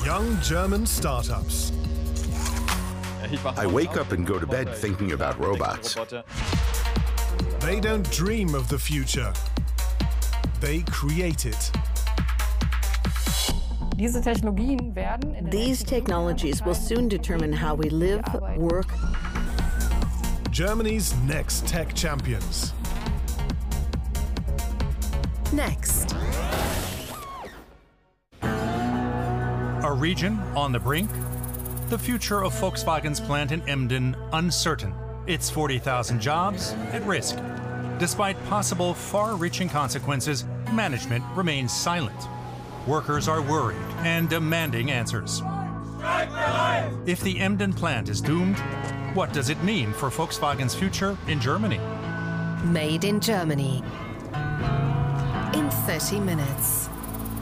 Young German startups. I wake up and go to bed thinking about robots. They don't dream of the future. They create it. These technologies will soon determine how we live, work. Germany's next tech champions. Next. A region on the brink. The future of Volkswagen's plant in Emden uncertain. Its 40,000 jobs at risk. Despite possible far-reaching consequences, management remains silent. Workers are worried and demanding answers. If the Emden plant is doomed, what does it mean for Volkswagen's future in Germany? Made in Germany. In 30 minutes.